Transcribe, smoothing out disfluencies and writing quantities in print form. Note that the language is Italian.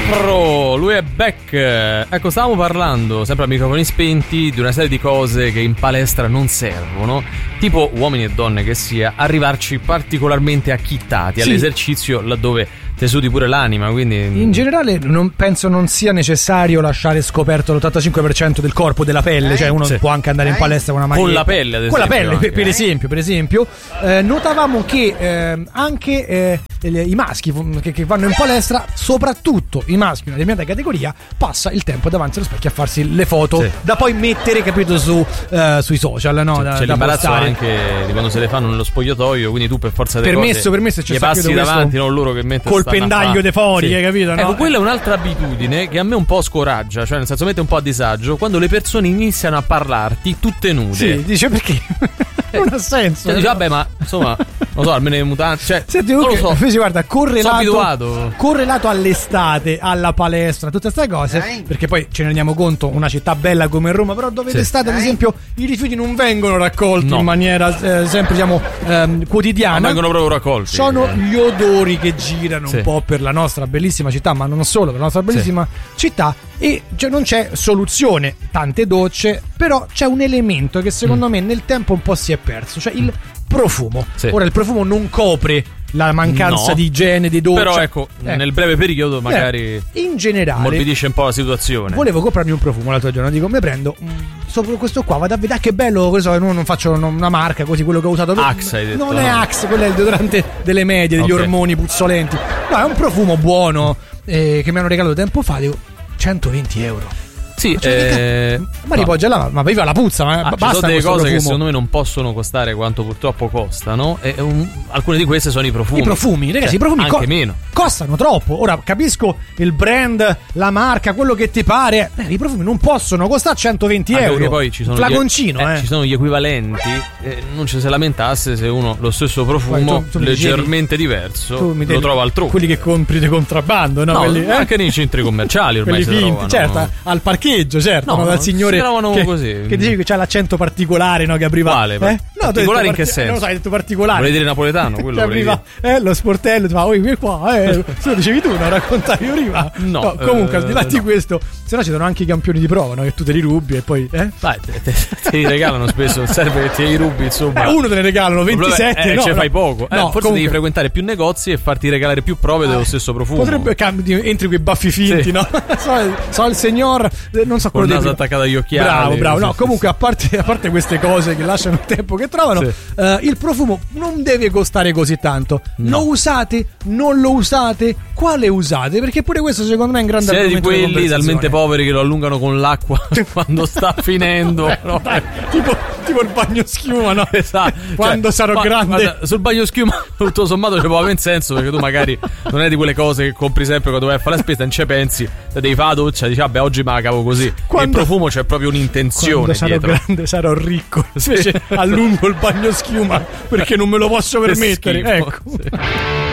Pro, lui è back. Ecco, stavamo parlando, sempre a microfoni spenti, di una serie di cose che in palestra non servono, tipo, uomini e donne che sia, arrivarci particolarmente acchittati all'esercizio laddove tessuti pure l'anima, quindi in generale penso non sia necessario lasciare scoperto l'85% del corpo, della pelle, cioè uno può anche andare in palestra con una maglietta, con la pelle, ad esempio, con la pelle anche, per esempio. Notavamo che anche i maschi che vanno in palestra, soprattutto i maschi di una determinata categoria, passa il tempo davanti allo specchio a farsi le foto da poi mettere, capito, sui social, no? C'è l'imbarazzo anche di quando se le fanno nello spogliatoio, quindi tu per forza di cose per me se c'è passi davanti, non loro che mettono col pendaglio de fuori, hai capito? No? Ecco, quella è un'altra abitudine che a me un po' scoraggia, cioè nel senso mette un po' a disagio quando le persone iniziano a parlarti tutte nude. Sì, dice perché? Non ha senso. Cioè, dice, vabbè, ma insomma, non so, almeno le mutande, cioè, senti, non lo so. Invece guarda, correlato all'estate, alla palestra, tutte queste cose, perché poi ce ne rendiamo conto, una città bella come Roma, però dove d'estate, ad esempio, i rifiuti non vengono raccolti in maniera sempre, diciamo, quotidiana. Non vengono proprio raccolti. Sono gli odori che girano un po' per la nostra bellissima città, ma non solo, per la nostra bellissima città, e cioè, non c'è soluzione, tante docce, però c'è un elemento che secondo me nel tempo un po' si è perso, cioè il profumo. Ora il profumo non copre la mancanza di igiene, di doccia, però ecco, nel breve periodo magari in generale morbidisce un po' la situazione. Volevo comprarmi un profumo l'altro giorno, dico mi prendo questo qua, vado a vedere che bello, non faccio una marca così, quello che ho usato Axe, hai detto, non è Axe, quello è il deodorante delle medie, degli ormoni puzzolenti, no, è un profumo buono che mi hanno regalato tempo fa, dico 120 euro. Sì, ma ripoggia là, ma viva la puzza, ma basta. Ci sono delle cose profumo che secondo me non possono costare quanto purtroppo costano, e alcune di queste sono i profumi. I profumi, ragazzi, i profumi anche meno costano troppo. Ora capisco il brand, la marca, quello che ti pare. I profumi non possono costare 120 euro. Perché poi ci sono flaconcino, ci sono gli equivalenti. Non ci si lamentasse se uno lo stesso profumo tu leggermente diverso lo trova altrove. Quelli che compri di contrabbando, no? Quelli, anche nei centri commerciali ormai quelli si finti, trovano. Certo, al parcheggio, certo, no, dal signore che dicevi che c'ha l'accento particolare, no, che apriva. Quale? Particolare in che senso? Non so, hai detto particolare. Vuoi dire napoletano? Quello apriva lo sportello, ti fa, qui qua, se lo dicevi tu, non raccontavi prima. No, comunque, al di là di questo, se no ci sono anche i campioni di prova, no? Che tu te li rubi e poi dai, te li regalano spesso, serve che te li rubi, insomma. Uno te ne regalano 27, no, fai poco. Forse comunque devi frequentare più negozi e farti regalare più prove dello stesso profumo. Potrebbe entri quei baffi finti, no? so il signor, non so quello del attaccato agli occhiali. Bravo. No, comunque a parte queste cose che lasciano il tempo che trovano, il profumo non deve costare così tanto. No. Lo usate? Non lo usate? Quale usate? Perché pure questo secondo me è un grande argomento. Siete di quelli talmente poveri che lo allungano con l'acqua quando sta finendo. No? Tipo il bagno schiuma, no? Esatto. Quando sarò grande. Guarda, sul bagno schiuma tutto sommato ci può avere senso, perché tu magari non è di quelle cose che compri sempre quando vai a fare la spesa, non ci pensi, te devi fare la doccia, dici vabbè oggi me la cavo così. Il profumo c'è proprio un'intenzione quando dietro. Sarò grande, sarò ricco. Invece allungo il bagno schiuma perché non me lo posso permettere. Schifo, ecco.